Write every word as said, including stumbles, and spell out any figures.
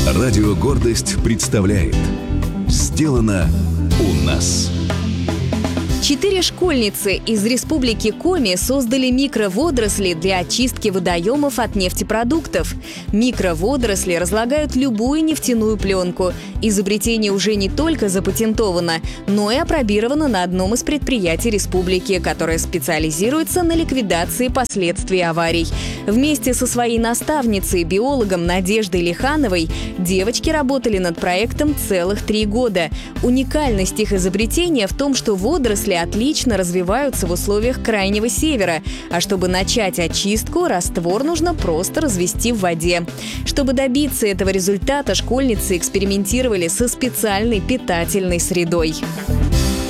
Радио «Гордость» представляет «Сделано у нас». Четыре школьницы из республики Коми создали микроводоросли для очистки водоемов от нефтепродуктов. Микроводоросли разлагают любую нефтяную пленку. Изобретение уже не только запатентовано, но и опробировано на одном из предприятий республики, которое специализируется на ликвидации последствий аварий. Вместе со своей наставницей, биологом Надеждой Лихановой, девочки работали над проектом целых три года. Уникальность их изобретения в том, что водоросли отлично развиваются в условиях Крайнего Севера, а чтобы начать очистку, раствор нужно просто развести в воде. Чтобы добиться этого результата, школьницы экспериментировали со специальной питательной средой.